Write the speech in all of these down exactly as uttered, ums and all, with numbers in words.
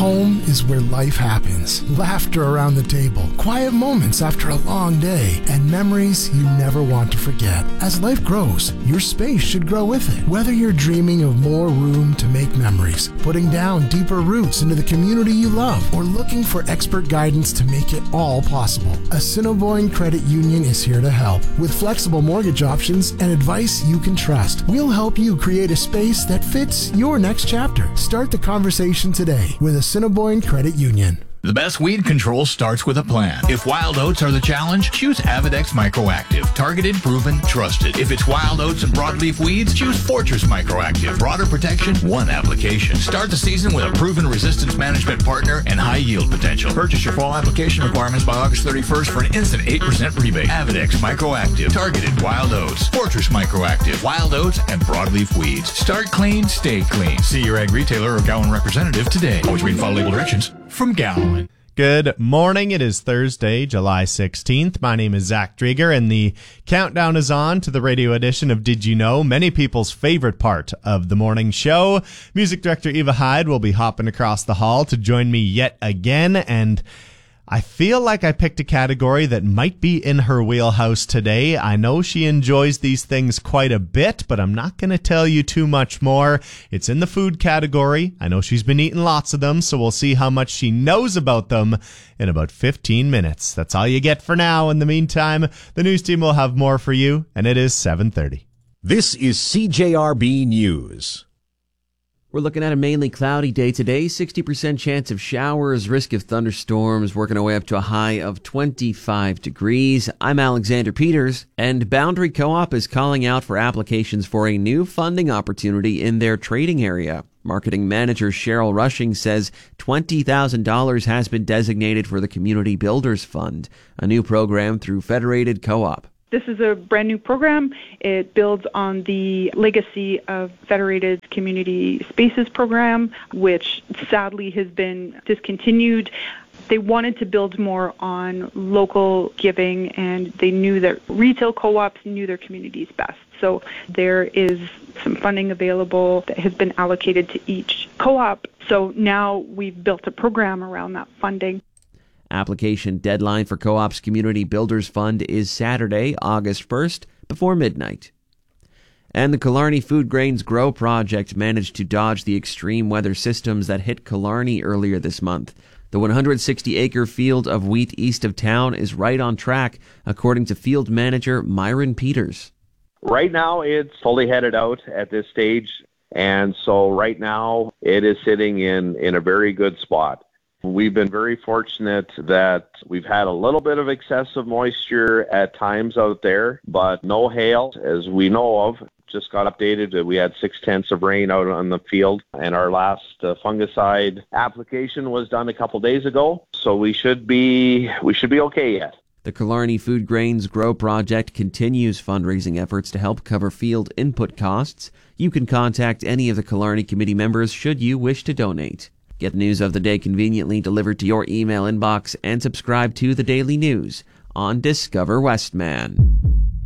Home is where life happens. Laughter around the table, quiet moments after a long day, and memories you never want to forget. As life grows, your space should grow with it. Whether you're dreaming of more room to make memories, putting down deeper roots into the community you love, or looking for expert guidance to make it all possible, Assiniboine Credit Union is here to help. With flexible mortgage options and advice you can trust, we'll help you create a space that fits your next chapter. Start the conversation today with Assiniboine Credit Union. The best weed control starts with a plan. If wild oats are the challenge, choose Avidex Microactive. Targeted, proven, trusted. If it's wild oats and broadleaf weeds, choose Fortress Microactive. Broader protection, one application. Start the season with a proven resistance management partner and high yield potential. Purchase your fall application requirements by August thirty-first for an instant eight percent rebate. Avidex Microactive. Targeted wild oats. Fortress Microactive. Wild oats and broadleaf weeds. Start clean, stay clean. See your ag retailer or Gowan representative today. Always read and follow label directions from Gowan. Good morning. It is Thursday, July sixteenth. My name is Zach Drieger, and the countdown is on to the radio edition of Did You Know? Many people's favorite part of the morning show. Music director Eva Hyde will be hopping across the hall to join me yet again, and I feel like I picked a category that might be in her wheelhouse today. I know she enjoys these things quite a bit, but I'm not going to tell you too much more. It's in the food category. I know she's been eating lots of them, so we'll see how much she knows about them in about fifteen minutes. That's all you get for now. In the meantime, the news team will have more for you, and it is seven thirty. This is C J R B News. We're looking at a mainly cloudy day today, sixty percent chance of showers, risk of thunderstorms, working our way up to a high of twenty-five degrees. I'm Alexander Peters, and Boundary Co-op is calling out for applications for a new funding opportunity in their trading area. Marketing manager Cheryl Rushing says twenty thousand dollars has been designated for the Community Builders Fund, a new program through Federated Co-op. This is a brand new program. It builds on the legacy of Federated Community Spaces program, which sadly has been discontinued. They wanted to build more on local giving, and they knew that retail co-ops knew their communities best. So there is some funding available that has been allocated to each co-op. So now we've built a program around that funding. Application deadline for Co-op's Community Builders Fund is Saturday, August first, before midnight. And the Killarney Food Grains Grow Project managed to dodge the extreme weather systems that hit Killarney earlier this month. The one hundred sixty acre field of wheat east of town is right on track, according to field manager Myron Peters. Right now, it's fully headed out at this stage, and so right now it is sitting in, in a very good spot. We've been very fortunate that we've had a little bit of excessive moisture at times out there, but no hail, as we know of. Just got updated that we had six tenths of rain out on the field, and our last uh, fungicide application was done a couple days ago, so we should be we should be okay yet. The Killarney Food Grains Grow Project continues fundraising efforts to help cover field input costs. You can contact any of the Killarney committee members should you wish to donate. Get news of the day conveniently delivered to your email inbox and subscribe to the Daily News on Discover Westman.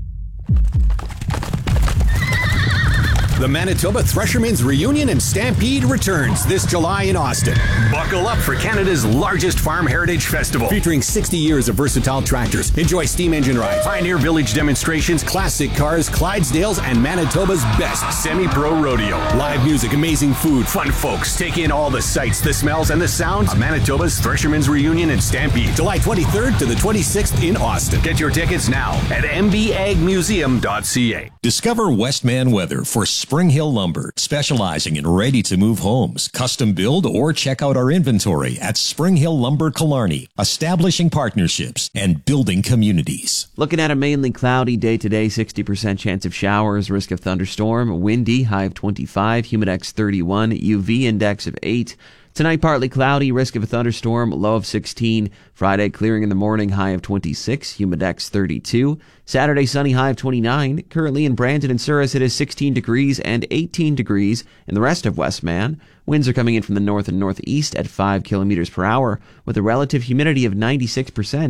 The Manitoba Threshermen's Reunion and Stampede returns this July in Austin. Buckle up for Canada's largest farm heritage festival. Featuring sixty years of versatile tractors. Enjoy steam engine rides, Pioneer Village demonstrations, classic cars, Clydesdales, and Manitoba's best semi-pro rodeo. Live music, amazing food, fun folks. Take in all the sights, the smells, and the sounds of Manitoba's Threshermen's Reunion and Stampede. July twenty-third to the twenty-sixth in Austin. Get your tickets now at m b ag museum dot c a. Discover Westman Weather for Spring Hill Lumber, specializing in ready-to-move homes, custom build, or check out our inventory at Spring Hill Lumber Killarney, establishing partnerships and building communities. Looking at a mainly cloudy day today, sixty percent chance of showers, risk of thunderstorm, windy, high of twenty-five, humidex thirty-one, U V index of eight. Tonight, partly cloudy, risk of a thunderstorm, low of sixteen. Friday, clearing in the morning, high of twenty-six, humidex thirty-two. Saturday, sunny, high of twenty-nine. Currently in Brandon and Souris, it is sixteen degrees and eighteen degrees in the rest of Westman. Winds are coming in from the north and northeast at five kilometers per hour with a relative humidity of ninety-six percent.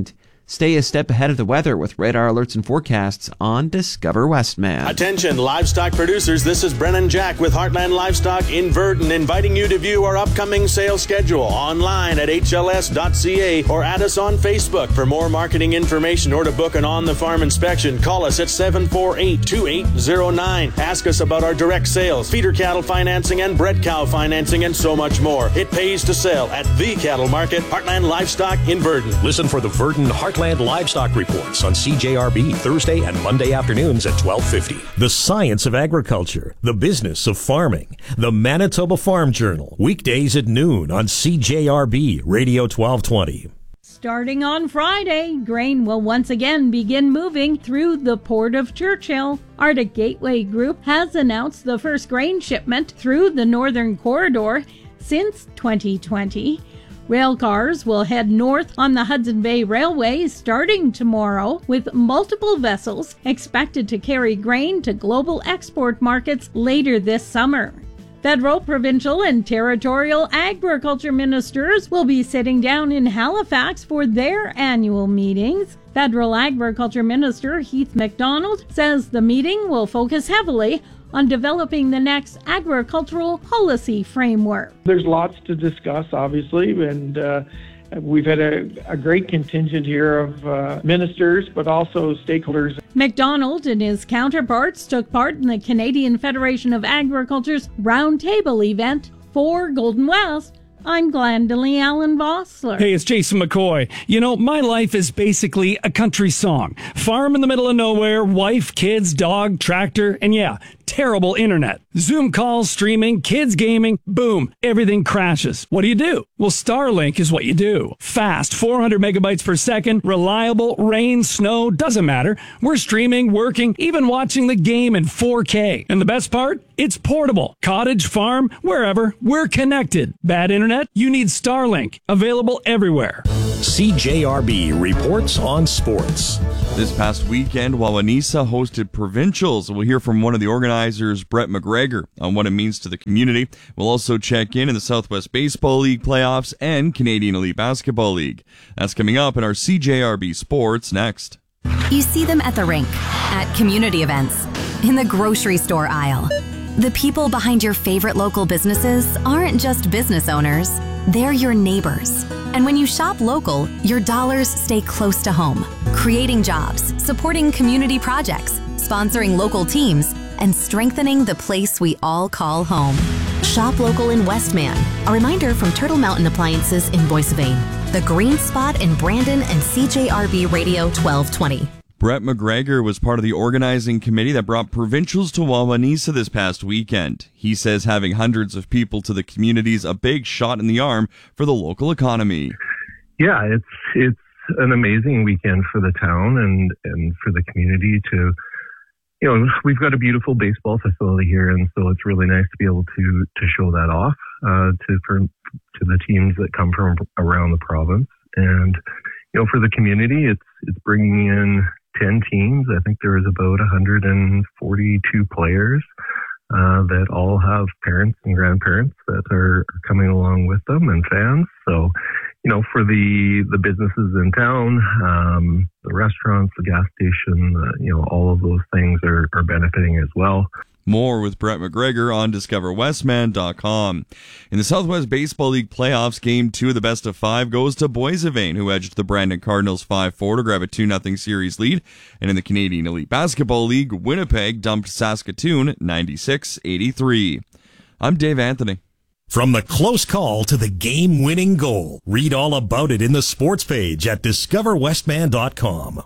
Stay a step ahead of the weather with radar alerts and forecasts on Discover Westman. Attention, livestock producers. This is Brennan Jack with Heartland Livestock in Verdon, inviting you to view our upcoming sales schedule online at H L S dot C A or add us on Facebook. For more marketing information or to book an on-the-farm inspection, call us at seven four eight, two eight zero nine. Ask us about our direct sales, feeder cattle financing, and bred cow financing, and so much more. It pays to sell at the cattle market, Heartland Livestock in Verdon. Listen for the Verdon Heartland Livestock Reports on C J R B Thursday and Monday afternoons at twelve fifty. The science of agriculture, the business of farming, the Manitoba Farm Journal, weekdays at noon on C J R B Radio twelve twenty. Starting on Friday, grain will once again begin moving through the Port of Churchill. Arctic Gateway Group has announced the first grain shipment through the Northern Corridor since twenty twenty. Rail cars will head north on the Hudson Bay Railway starting tomorrow, with multiple vessels expected to carry grain to global export markets later this summer. Federal, provincial, and territorial agriculture ministers will be sitting down in Halifax for their annual meetings. Federal Agriculture Minister Heath MacDonald says the meeting will focus heavily on developing the next agricultural policy framework. There's lots to discuss, obviously, and uh, we've had a, a great contingent here of uh, ministers, but also stakeholders. MacDonald and his counterparts took part in the Canadian Federation of Agriculture's Roundtable event for Golden West. I'm Glendalee Allen Vossler. Hey, it's Jason McCoy. You know, my life is basically a country song. Farm in the middle of nowhere, wife, kids, dog, tractor, and yeah, terrible internet. Zoom calls, streaming, kids gaming, boom, everything crashes. What do you do? Well, Starlink is what you do. Fast, four hundred megabytes per second, reliable, rain, snow, doesn't matter. We're streaming, working, even watching the game in four K. And the best part? It's portable. Cottage, farm, wherever, we're connected. Bad internet? You need Starlink. Available everywhere. C J R B reports on sports. This past weekend, Wawanesa hosted provincials. We'll hear from one of the organizers, Brett McGregor, on what it means to the community. We'll also check in in the Southwest Baseball League playoffs and Canadian Elite Basketball League. That's coming up in our C J R B Sports next. You see them at the rink, at community events, in the grocery store aisle. The people behind your favorite local businesses aren't just business owners, they're your neighbors. And when you shop local, your dollars stay close to home, creating jobs, supporting community projects, sponsoring local teams, and strengthening the place we all call home. Shop local in Westman. A reminder from Turtle Mountain Appliances in Boissevain, The Green Spot in Brandon, and C J R B Radio twelve twenty. Brett McGregor was part of the organizing committee that brought provincials to Wawanesa this past weekend. He says having hundreds of people to the community is a big shot in the arm for the local economy. Yeah, it's it's an amazing weekend for the town and, and for the community to, you know, we've got a beautiful baseball facility here, and so it's really nice to be able to, to show that off uh, to for, to the teams that come from around the province. And, you know, for the community, it's it's bringing in ten teams. I think there is about one hundred forty-two players uh, that all have parents and grandparents that are, are coming along with them, and fans. So, you know, for the, the businesses in town, um, the restaurants, the gas station, uh, you know, all of those things are, are benefiting as well. More with Brett McGregor on discover westman dot com. In the Southwest Baseball League playoffs, game two of the best of five goes to Boissevain, who edged the Brandon Cardinals five four to grab a two nothing series lead. And in the Canadian Elite Basketball League, Winnipeg dumped Saskatoon ninety-six eighty-three. I'm Dave Anthony. From the close call to the game-winning goal, read all about it in the sports page at discover westman dot com.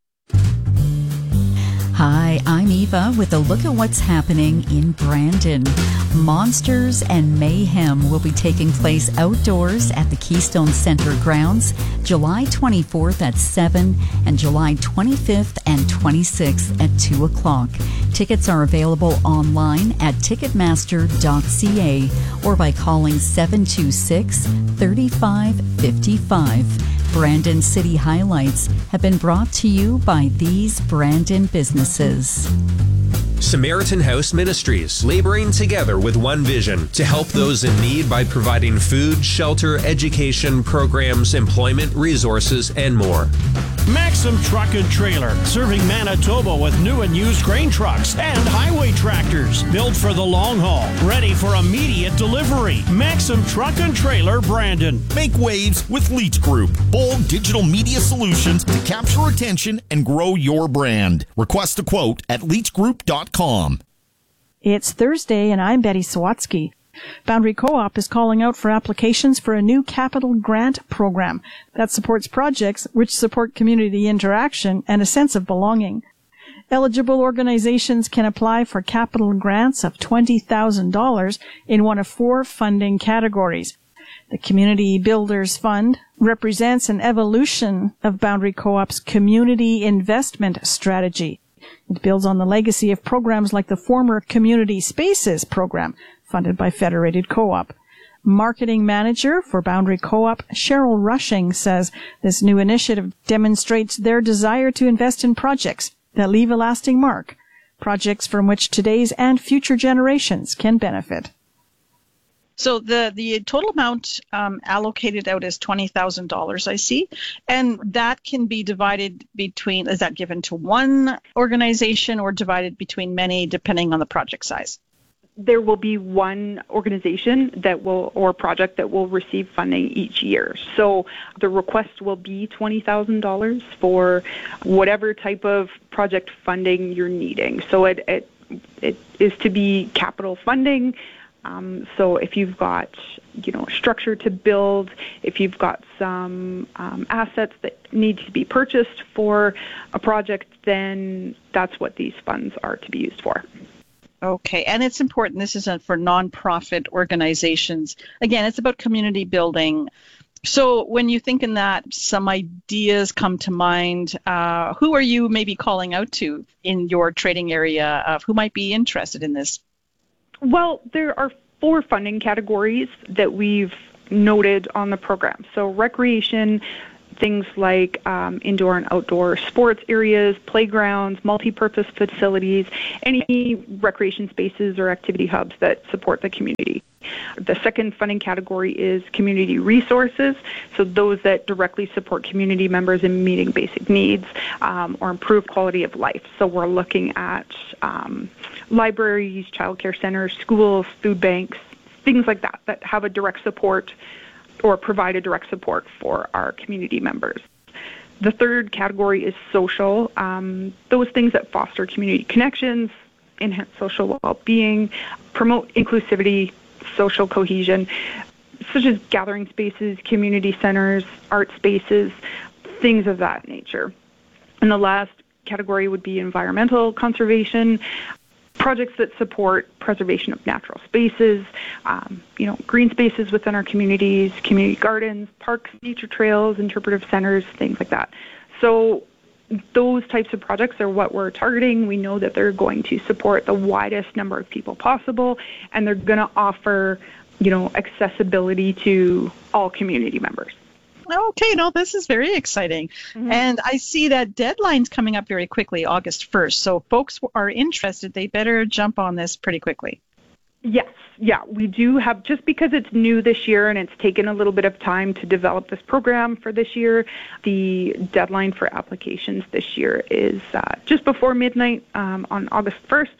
Hi, I'm Eva with a look at what's happening in Brandon. Monsters and Mayhem will be taking place outdoors at the Keystone Center grounds July twenty-fourth at seven and July twenty-fifth and twenty-sixth at two o'clock. Tickets are available online at ticketmaster dot c a or by calling seven two six, three five five five. Brandon City Highlights have been brought to you by these Brandon businesses. Samaritan House Ministries, laboring together with one vision to help those in need by providing food, shelter, education, programs, employment, resources, and more. Maxim Truck and Trailer, serving Manitoba with new and used grain trucks and highway tractors, built for the long haul, ready for immediate delivery. Maxim Truck and Trailer, Brandon. Make waves with Leach Group. Bold digital media solutions to capture attention and grow your brand. Request a quote at leach group dot com. It's Thursday, and I'm Betty Sawatsky. Boundary Co-op is calling out for applications for a new capital grant program that supports projects which support community interaction and a sense of belonging. Eligible organizations can apply for capital grants of twenty thousand dollars in one of four funding categories. The Community Builders Fund represents an evolution of Boundary Co-op's community investment strategy. It builds on the legacy of programs like the former Community Spaces program, funded by Federated Co-op. Marketing manager for Boundary Co-op, Cheryl Rushing, says this new initiative demonstrates their desire to invest in projects that leave a lasting mark, projects from which today's and future generations can benefit. So the, the total amount um, allocated out is twenty thousand dollars, I see. And that can be divided between, is that given to one organization or divided between many, depending on the project size? There will be one organization that will, or project that will receive funding each year. So the request will be twenty thousand dollars for whatever type of project funding you're needing. So it, it, it is to be capital funding. Um, so if you've got, you know, structure to build, if you've got some um, assets that need to be purchased for a project, then that's what these funds are to be used for. Okay, and it's important. This isn't for nonprofit organizations. Again, it's about community building. So when you think in that, some ideas come to mind. Uh, who are you maybe calling out to in your trading area of who might be interested in this? Well, there are four funding categories that we've noted on the program. So recreation, things like um, indoor and outdoor sports areas, playgrounds, multi-purpose facilities, any recreation spaces or activity hubs that support the community. The second funding category is community resources, so those that directly support community members in meeting basic needs um, or improve quality of life. So we're looking at um, libraries, childcare centers, schools, food banks, things like that, that have a direct support or provide a direct support for our community members. The third category is social, um, those things that foster community connections, enhance social well-being, promote inclusivity, social cohesion, such as gathering spaces, community centers, art spaces, things of that nature. And the last category would be environmental conservation, projects that support preservation of natural spaces, um, you know, green spaces within our communities, community gardens, parks, nature trails, interpretive centers, things like that. So those types of projects are what we're targeting. We know that they're going to support the widest number of people possible, and they're going to offer, you know, accessibility to all community members. Okay, no, this is very exciting. Mm-hmm. And I see that deadline's coming up very quickly, August first. So if folks are interested, they better jump on this pretty quickly. Yes, yeah, we do have, just because it's new this year and it's taken a little bit of time to develop this program for this year, the deadline for applications this year is uh, just before midnight um, on August first.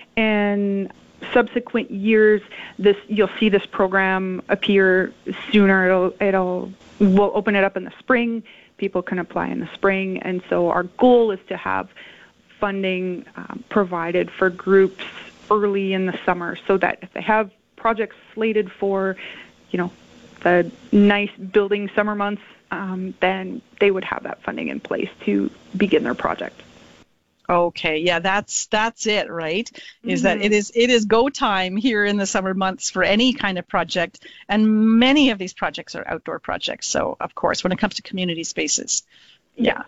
And subsequent years, this you'll see this program appear sooner. It'll, it'll we'll open it up in the spring. People can apply in the spring. And so our goal is to have funding um, provided for groups early in the summer, so that if they have projects slated for, you know, the nice building summer months, um, then they would have that funding in place to begin their project. Okay, yeah, that's that's it, right? Is Mm-hmm. that it is it is go time here in the summer months for any kind of project, and many of these projects are outdoor projects. So, of course, when it comes to community spaces, yeah.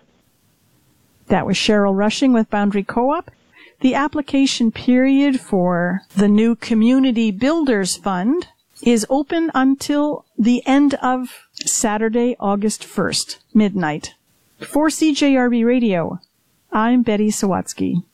That was Cheryl Rushing with Boundary Co-op. The application period for the new Community Builders Fund is open until the end of Saturday, August first, midnight. For C J R B Radio, I'm Betty Sawatsky.